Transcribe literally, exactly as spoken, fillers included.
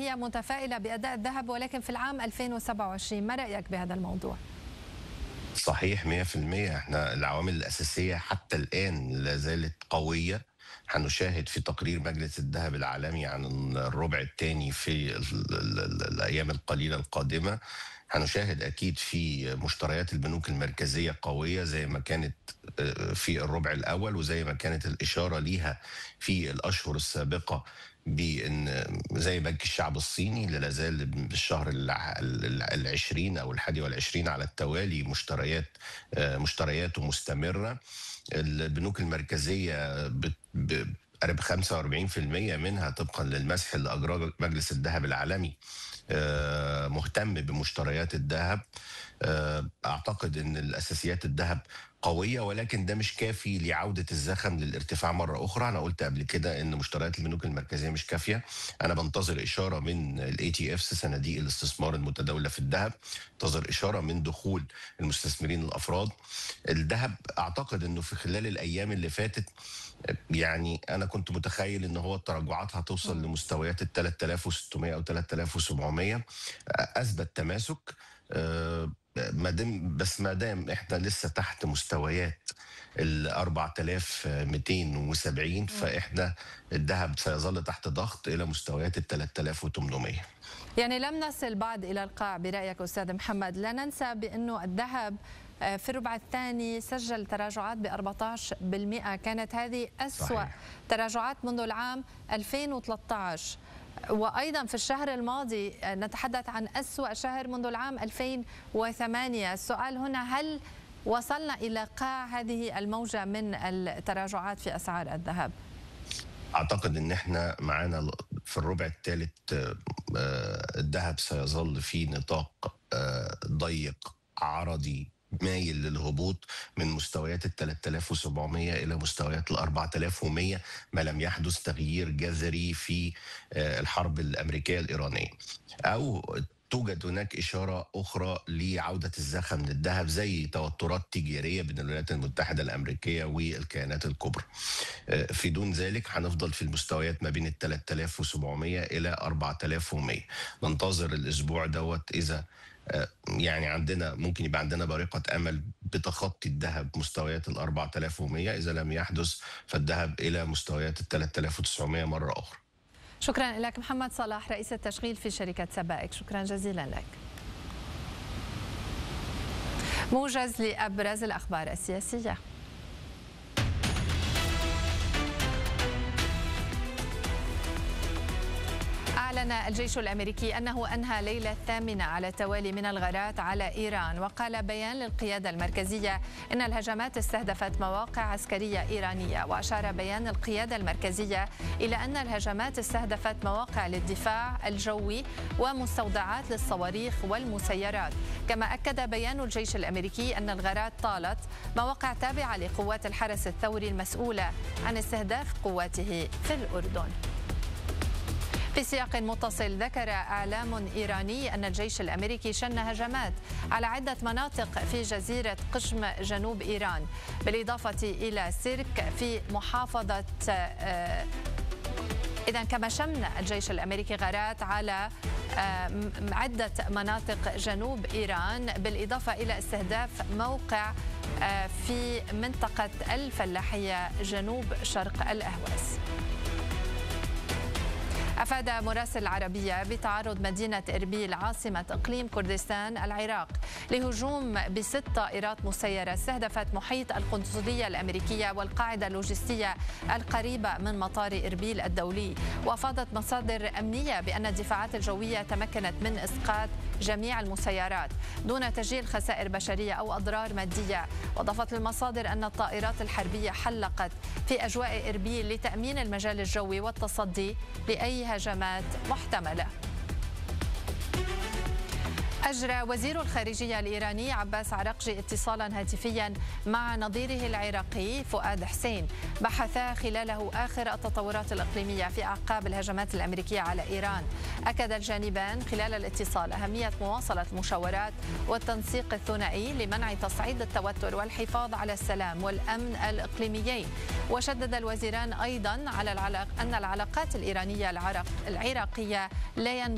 العالمية متفائلة بأداء الذهب ولكن في العام ألفين وسبعة وعشرين، ما رأيك بهذا الموضوع؟ صحيح مية في المية. احنا العوامل الأساسية حتى الآن لا زالت قوية. هنشاهد في تقرير مجلس الذهب العالمي عن الربع الثاني في ال ال ال الأيام القليلة القادمة، هنشاهد أكيد في مشتريات البنوك المركزية قوية زي ما كانت في الربع الأول وزي ما كانت الإشارة ليها في الأشهر السابقة، بان زي بنك الشعب الصيني اللي لا زال بالشهر العشرين او الحادي والعشرين على التوالي مشتريات مشترياته مستمره. البنوك المركزيه قرب خمسة وأربعين بالمئة منها طبقا للمسح اللي اجراه مجلس الذهب العالمي مهتم بمشتريات الذهب. اعتقد ان الاساسيات الذهب قويه، ولكن ده مش كافي لعوده الزخم للارتفاع مره اخرى. انا قلت قبل كده ان مشتريات البنوك المركزيه مش كافيه. انا بنتظر اشاره من الاي تي افس، صناديق الاستثمار المتداوله في الذهب، انتظر اشاره من دخول المستثمرين الافراد. الذهب اعتقد انه في خلال الايام اللي فاتت، يعني انا كنت متخيل ان هو التراجعات هتوصل لمستويات ال ثلاثة آلاف وستمئة او ثلاثة آلاف وسبعمئة. اثبت تماسك. ما دام بس ما دام احنا لسه تحت مستويات ال أربعة آلاف ومئتين وسبعين، فاحنا الذهب سيظل تحت ضغط الى مستويات ال ثلاثة آلاف وثمانمئة. يعني لم نصل بعد الى القاع برايك استاذ محمد؟ لا ننسى بانه الذهب في الربع الثاني سجل تراجعات ب أربعة عشر بالمئة، كانت هذه أسوأ تراجعات منذ العام ألفين وثلاثة عشر. وأيضا في الشهر الماضي نتحدث عن أسوأ شهر منذ العام ألفين وثمانية. السؤال هنا، هل وصلنا إلى قاع هذه الموجة من التراجعات في أسعار الذهب؟ أعتقد أن احنا معانا في الربع الثالث الذهب سيظل في نطاق ضيق عرضي مايل للهبوط من مستويات ال ثلاثة آلاف وسبعمئة الى مستويات ال أربعة آلاف ومئة، ما لم يحدث تغيير جذري في الحرب الامريكيه الايرانيه، او توجد هناك اشاره اخرى لعوده الزخم للذهب زي توترات تجاريه بين الولايات المتحده الامريكيه والكيانات الكبرى. في دون ذلك هنفضل في المستويات ما بين ال ثلاثة آلاف وسبعمئة الى أربعة آلاف ومئة. ننتظر الاسبوع دوت، اذا يعني عندنا ممكن يبقى عندنا بارقة أمل بتخطي الذهب مستويات ال أربعة آلاف ومئة. إذا لم يحدث فالذهب إلى مستويات ال ثلاثة آلاف وتسعمئة مرة أخرى. شكرا لك محمد صلاح، رئيس التشغيل في شركة سبائك، شكرا جزيلا لك. موجز لأبرز الأخبار السياسية. أعلن الجيش الأمريكي أنه أنهى ليلة الثامنة على التوالي من الغارات على إيران، وقال بيان للقيادة المركزية إن الهجمات استهدفت مواقع عسكرية إيرانية. وأشار بيان القيادة المركزية إلى أن الهجمات استهدفت مواقع للدفاع الجوي ومستودعات للصواريخ والمسيرات. كما أكد بيان الجيش الأمريكي أن الغارات طالت مواقع تابعة لقوات الحرس الثوري المسؤولة عن استهداف قواته في الأردن. في سياق متصل، ذكر إعلام إيراني أن الجيش الأمريكي شن هجمات على عدة مناطق في جزيرة قشم جنوب إيران، بالإضافة إلى سيرك في محافظة إذن كما شن الجيش الأمريكي غارات على عدة مناطق جنوب إيران، بالإضافة إلى استهداف موقع في منطقة الفلاحية جنوب شرق الأهواز. أفاد مراسل العربية بتعرض مدينة إربيل عاصمة إقليم كردستان العراق لهجوم بست طائرات مسيرة استهدفت محيط القنصلية الأمريكية والقاعدة اللوجستية القريبة من مطار إربيل الدولي. وأفادت مصادر أمنية بأن الدفاعات الجوية تمكنت من إسقاط جميع المسيرات دون تسجيل خسائر بشرية أو أضرار مادية. وأضافت المصادر أن الطائرات الحربية حلقت في أجواء إربيل لتأمين المجال الجوي والتصدي لأي هجمات محتملة. أجرى وزير الخارجية الإيراني عباس عراقجي اتصالا هاتفيا مع نظيره العراقي فؤاد حسين، بحثا خلاله آخر التطورات الإقليمية في أعقاب الهجمات الأمريكية على إيران. أكد الجانبان خلال الاتصال أهمية مواصلة المشاورات والتنسيق الثنائي لمنع تصعيد التوتر والحفاظ على السلام والأمن الإقليميين. وشدد الوزيران أيضا على العلاق أن العلاقات الإيرانية العراقية لا